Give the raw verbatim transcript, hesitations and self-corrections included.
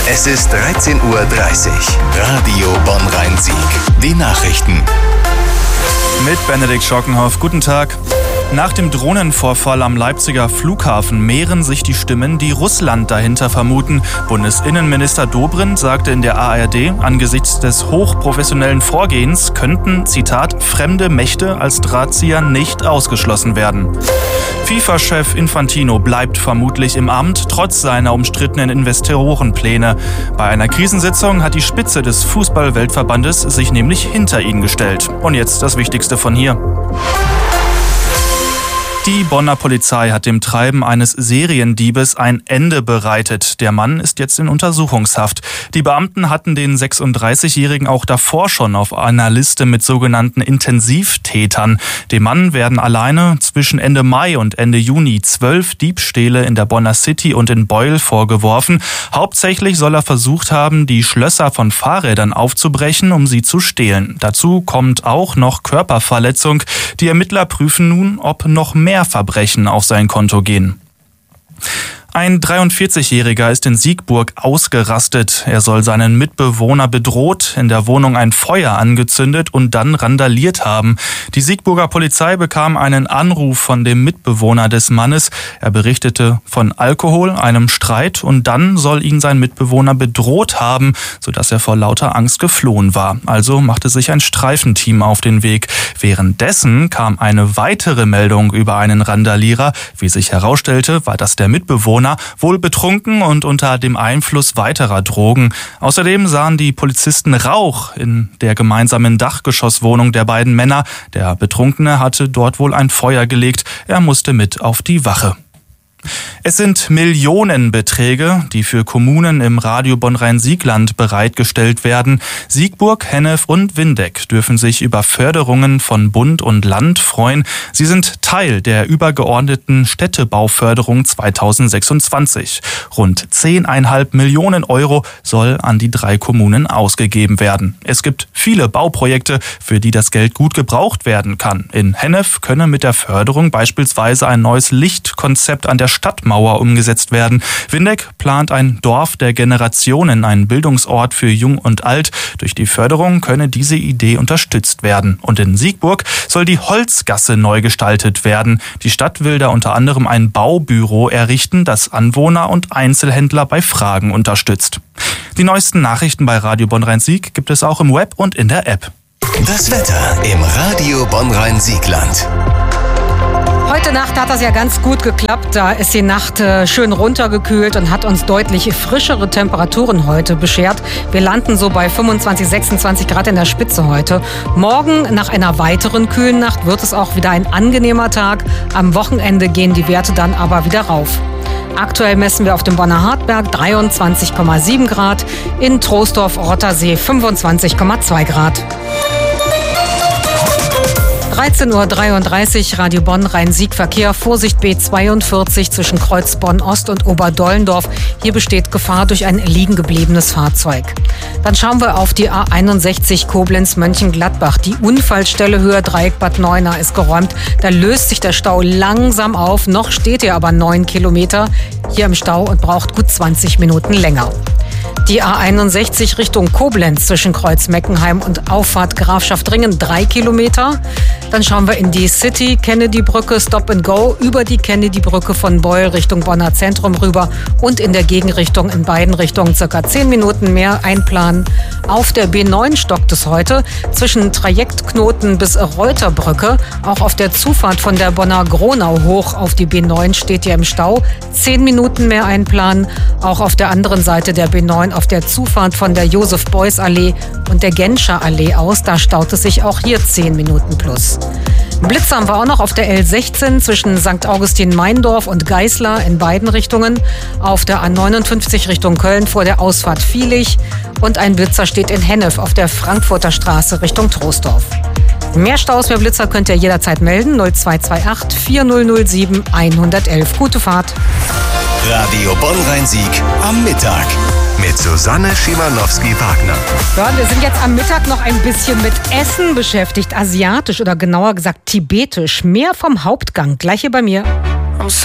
Es ist dreizehn Uhr dreißig. Radio Bonn-Rhein-Sieg. Die Nachrichten. Mit Benedikt Schockenhoff. Guten Tag. Nach dem Drohnenvorfall am Leipziger Flughafen mehren sich die Stimmen, die Russland dahinter vermuten. Bundesinnenminister Dobrindt sagte in der A R D, angesichts des hochprofessionellen Vorgehens könnten, Zitat, fremde Mächte als Drahtzieher nicht ausgeschlossen werden. FIFA-Chef Infantino bleibt vermutlich im Amt, trotz seiner umstrittenen Investorenpläne. Bei einer Krisensitzung hat die Spitze des Fußball-Weltverbandes sich nämlich hinter ihn gestellt. Und jetzt das Wichtigste von hier. Die Bonner Polizei hat dem Treiben eines Seriendiebes ein Ende bereitet. Der Mann ist jetzt in Untersuchungshaft. Die Beamten hatten den sechsunddreißigjährigen auch davor schon auf einer Liste mit sogenannten Intensivtätern. Dem Mann werden alleine zwischen Ende Mai und Ende Juni zwölf Diebstähle in der Bonner City und in Beuel vorgeworfen. Hauptsächlich soll er versucht haben, die Schlösser von Fahrrädern aufzubrechen, um sie zu stehlen. Dazu kommt auch noch Körperverletzung. Die Ermittler prüfen nun, ob noch mehr Verbrechen auf sein Konto gehen. Ein dreiundvierzigjähriger ist in Siegburg ausgerastet. Er soll seinen Mitbewohner bedroht, in der Wohnung ein Feuer angezündet und dann randaliert haben. Die Siegburger Polizei bekam einen Anruf von dem Mitbewohner des Mannes. Er berichtete von Alkohol, einem Streit und dann soll ihn sein Mitbewohner bedroht haben, sodass er vor lauter Angst geflohen war. Also machte sich ein Streifenteam auf den Weg. Währenddessen kam eine weitere Meldung über einen Randalierer. Wie sich herausstellte, war das der Mitbewohner, wohl betrunken und unter dem Einfluss weiterer Drogen. Außerdem sahen die Polizisten Rauch in der gemeinsamen Dachgeschosswohnung der beiden Männer. Der Betrunkene hatte dort wohl ein Feuer gelegt. Er musste mit auf die Wache. Es sind Millionenbeträge, die für Kommunen im Radio Bonn-Rhein-Sieg-Land bereitgestellt werden. Siegburg, Hennef und Windeck dürfen sich über Förderungen von Bund und Land freuen. Sie sind Teil der übergeordneten Städtebauförderung zweitausendsechsundzwanzig. Rund zehn Komma fünf Millionen Euro soll an die drei Kommunen ausgegeben werden. Es gibt viele Bauprojekte, für die das Geld gut gebraucht werden kann. In Hennef könne mit der Förderung beispielsweise ein neues Lichtkonzept an der Stadtmauer umgesetzt werden. Windeck plant ein Dorf der Generationen, einen Bildungsort für Jung und Alt. Durch die Förderung könne diese Idee unterstützt werden. Und in Siegburg soll die Holzgasse neu gestaltet werden. Die Stadt will da unter anderem ein Baubüro errichten, das Anwohner und Einzelhändler bei Fragen unterstützt. Die neuesten Nachrichten bei Radio Bonn-Rhein-Sieg gibt es auch im Web und in der App. Das Wetter im Radio Bonn-Rhein-Sieg-Land. Heute Nacht hat das ja ganz gut geklappt. Da ist die Nacht äh, schön runtergekühlt und hat uns deutlich frischere Temperaturen heute beschert. Wir landen so bei fünfundzwanzig, sechsundzwanzig Grad in der Spitze heute. Morgen, nach einer weiteren kühlen Nacht, wird es auch wieder ein angenehmer Tag. Am Wochenende gehen die Werte dann aber wieder rauf. Aktuell messen wir auf dem Bonner Hartberg dreiundzwanzig Komma sieben Grad, in Troisdorf-Rottersee fünfundzwanzig Komma zwei Grad. dreizehn Uhr dreiunddreißig, Radio Bonn-Rhein-Sieg Verkehr, Vorsicht B zweiundvierzig zwischen Kreuzbonn Ost und Oberdollendorf. Hier besteht Gefahr durch ein liegen gebliebenes Fahrzeug. Dann schauen wir auf die A einundsechzig Koblenz-Mönchengladbach. Die Unfallstelle Höhe Dreieck Bad Neuenahr ist geräumt. Da löst sich der Stau langsam auf. Noch steht er aber neun Kilometer hier im Stau und braucht gut zwanzig Minuten länger. Die A einundsechzig Richtung Koblenz zwischen Kreuz Meckenheim und Auffahrt Grafschaft-Ringen drei Kilometer. Dann schauen wir in die City, Kennedy-Brücke, Stop and Go über die Kennedy-Brücke von Beuel Richtung Bonner Zentrum rüber und in der Gegenrichtung in beiden Richtungen circa zehn Minuten mehr einplanen. Auf der B neun stockt es heute zwischen Trajektknoten bis Reuterbrücke. Auch auf der Zufahrt von der Bonner Gronau hoch auf die B neun steht ihr im Stau. Zehn Minuten mehr einplanen. Auch auf der anderen Seite der B neun auf der Zufahrt von der Josef-Beuys-Allee und der Genscher Allee aus, da staut es sich auch hier zehn Minuten plus. Blitz haben wir auch noch auf der L sechzehn zwischen Sankt Augustin-Meindorf und Geißler in beiden Richtungen. Auf der A neunundfünfzig Richtung Köln vor der Ausfahrt Viehlich. Und ein Blitzer steht in Hennef auf der Frankfurter Straße Richtung Troisdorf. Mehr Staus, mehr Blitzer könnt ihr jederzeit melden. null zwei zwei acht vier null null sieben eins eins eins. Gute Fahrt. Radio Bonn-Rhein-Sieg am Mittag mit Susanne Schimanowski-Wagner. Ja, wir sind jetzt am Mittag noch ein bisschen mit Essen beschäftigt. Asiatisch oder genauer gesagt tibetisch. Mehr vom Hauptgang. Gleich hier bei mir.